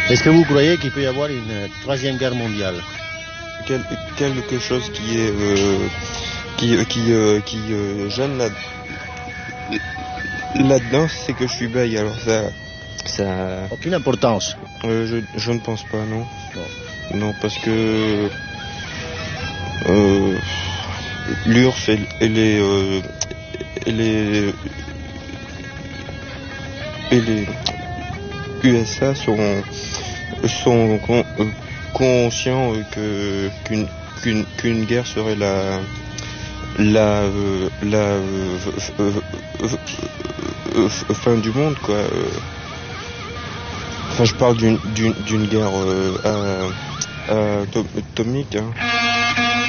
Est-ce que vous croyez qu'il peut y avoir une troisième guerre mondiale? Quelque chose qui est gêne là-dedans, c'est que je suis bail. Alors ça. Aucune importance. Je ne pense pas, non. Non, parce que l'URSS et les USA sont conscients qu'une guerre serait la fin du monde, quoi. Enfin, je parle d'une guerre atomique, hein.